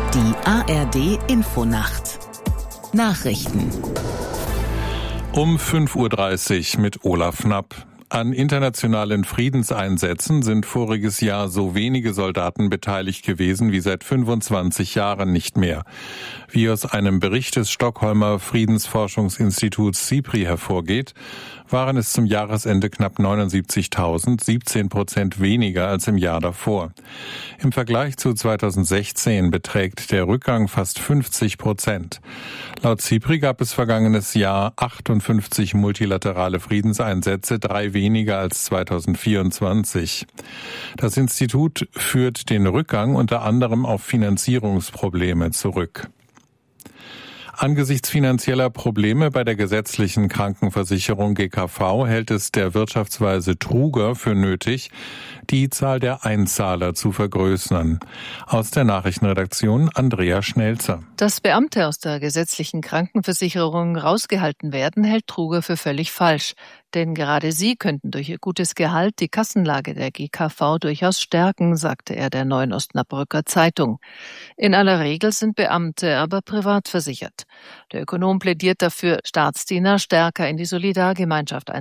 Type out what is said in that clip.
Die ARD-Infonacht. Nachrichten. Um 5:30 Uhr mit Olaf Knapp. An internationalen Friedenseinsätzen sind voriges Jahr so wenige Soldaten beteiligt gewesen wie seit 25 Jahren nicht mehr. Wie aus einem Bericht des Stockholmer Friedensforschungsinstituts SIPRI hervorgeht, waren es zum Jahresende knapp 79.000, 17% weniger als im Jahr davor. Im Vergleich zu 2016 beträgt der Rückgang fast 50%. Laut SIPRI gab es vergangenes Jahr 58 multilaterale Friedenseinsätze, 3 weniger als 2024. Das Institut führt den Rückgang unter anderem auf Finanzierungsprobleme zurück. Angesichts finanzieller Probleme bei der gesetzlichen Krankenversicherung GKV hält es der Wirtschaftsweise Truger für nötig, die Zahl der Einzahler zu vergrößern. Aus der Nachrichtenredaktion Andrea Schnelzer. Dass Beamte aus der gesetzlichen Krankenversicherung rausgehalten werden, hält Truger für völlig falsch. Denn gerade sie könnten durch ihr gutes Gehalt die Kassenlage der GKV durchaus stärken, sagte er der Neuen Osnabrücker Zeitung. In aller Regel sind Beamte aber privat versichert. Der Ökonom plädiert dafür, Staatsdiener stärker in die Solidargemeinschaft